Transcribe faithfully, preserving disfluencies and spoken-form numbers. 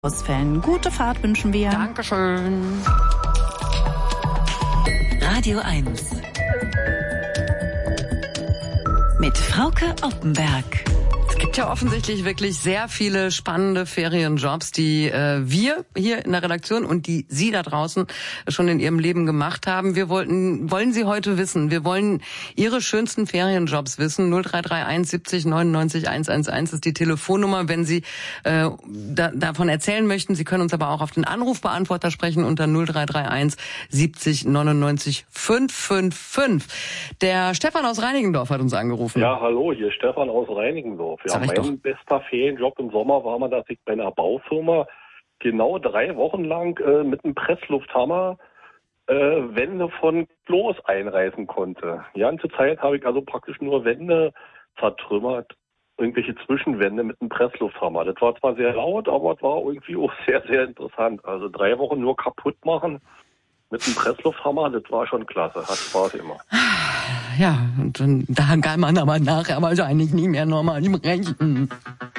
Ausfällen. Gute Fahrt wünschen wir. Dankeschön. Radio eins. Mit Frauke Oppenberg. Es gibt ja offensichtlich wirklich sehr viele spannende Ferienjobs, die äh, wir hier in der Redaktion und die Sie da draußen schon in Ihrem Leben gemacht haben. Wir wollten, wollen Sie heute wissen. Wir wollen Ihre schönsten Ferienjobs wissen. null drei drei eins siebzig neunundneunzig hunderteins ist die Telefonnummer, wenn Sie äh, da, davon erzählen möchten. Sie können uns aber auch auf den Anrufbeantworter sprechen unter null drei drei eins siebzig neunundneunzig fünfhundertfünfundfünfzig. Der Stefan aus Reinickendorf hat uns angerufen. Ja, hallo, hier ist Stefan aus Reinickendorf. Ja, mein doch. bester Ferienjob im Sommer war mal, dass ich bei einer Baufirma genau drei Wochen lang äh, mit einem Presslufthammer äh, Wände von Klos einreißen konnte. Die ganze Zeit habe ich also praktisch nur Wände zertrümmert, irgendwelche Zwischenwände mit einem Presslufthammer. Das war zwar sehr laut, aber es war irgendwie auch sehr, sehr interessant. Also drei Wochen nur kaputt machen mit einem Presslufthammer, das war schon klasse, hat Spaß immer. Ja, und dann, da kann man aber nachher wahrscheinlich nicht mehr normal sprechen.